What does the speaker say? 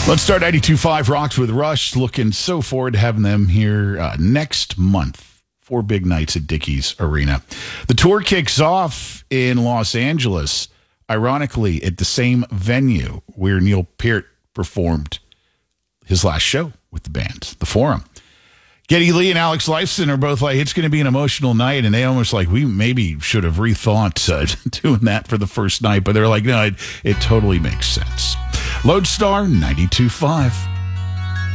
Let's start 92.5 Rocks with Rush. Looking so forward to having them here next month. 4 big nights at Dickies Arena. The tour kicks off in Los Angeles, ironically, at the same venue where Neil Peart performed his last show with the band, The Forum. Geddy Lee and Alex Lifeson are both like, it's going to be an emotional night, and they almost like, we maybe should have rethought doing that for the first night, but they're like, no, it totally makes sense. Lodestar 92.5.